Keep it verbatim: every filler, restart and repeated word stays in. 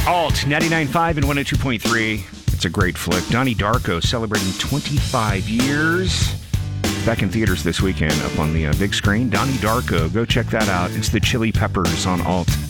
Alt, ninety-nine point five and one oh two point three. It's a great flick. Donnie Darko celebrating twenty-five years. Back in theaters this weekend up on the uh, big screen. Donnie Darko. Go check that out. It's the Chili Peppers on Alt.